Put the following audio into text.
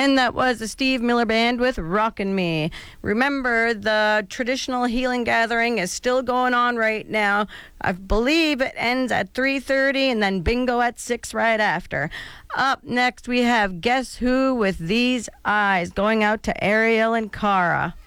And that was the Steve Miller Band with Rockin' Me. Remember, the traditional healing gathering is still going on right now. I believe it ends at 3:30 and then bingo at 6 right after. Up next, we have Guess Who with These Eyes, going out to Ariel and Cara.